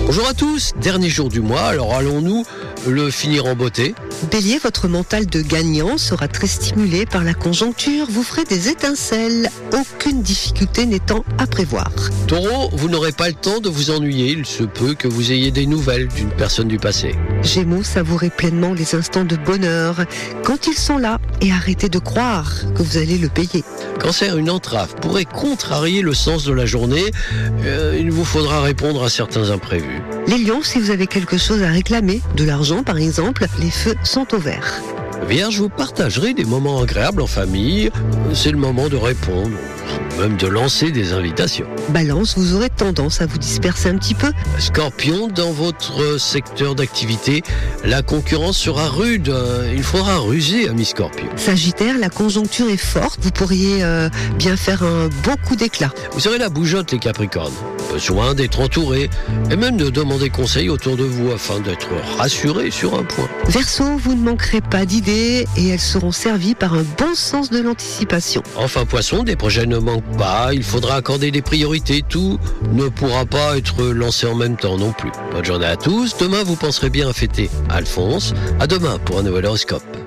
Bonjour à tous, dernier jour du mois, alors allons-nous le finir en beauté? Bélier, votre mental de gagnant sera très stimulé par la conjoncture, vous ferez des étincelles, aucune difficulté n'étant à prévoir. Taureau, vous n'aurez pas le temps de vous ennuyer, il se peut que vous ayez des nouvelles d'une personne du passé. Gémeaux, savourez pleinement les instants de bonheur quand ils sont là et arrêtez de croire que vous allez le payer. Cancer, une entrave pourrait contrarier le sens de la journée, il vous faudra répondre à certains imprévus. Les lions, si vous avez quelque chose à réclamer, de l'argent par exemple, les feux sont au vert. Vierge, vous partagerez des moments agréables en famille, c'est le moment de répondre, même de lancer des invitations. Balance, vous aurez tendance à vous disperser un petit peu. Scorpion, dans votre secteur d'activité, la concurrence sera rude, il faudra ruser, ami Scorpion. Sagittaire, la conjoncture est forte, vous pourriez bien faire un beau coup d'éclat. Vous serez la bougeotte, les Capricornes. Besoin d'être entouré et même de demander conseil autour de vous afin d'être rassuré sur un point. Verseau, vous ne manquerez pas d'idées et elles seront servies par un bon sens de l'anticipation. Enfin, Poisson, des projets ne manquent pas, il faudra accorder des priorités, tout ne pourra pas être lancé en même temps non plus. Bonne journée à tous, demain vous penserez bien à fêter Alphonse. À demain pour un nouvel horoscope.